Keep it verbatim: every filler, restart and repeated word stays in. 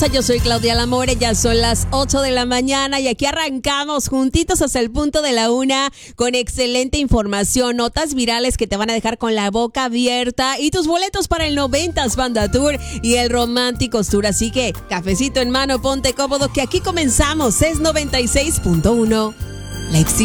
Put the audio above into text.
Yo soy Claudia Lamore, ya son las ocho de la mañana y aquí arrancamos juntitos hasta el punto de la una con excelente información, notas virales que te van a dejar con la boca abierta y tus boletos para el noventas Banda Tour y el Románticos Tour. Así que cafecito en mano, ponte cómodo que aquí comenzamos. Es noventa y seis punto uno. La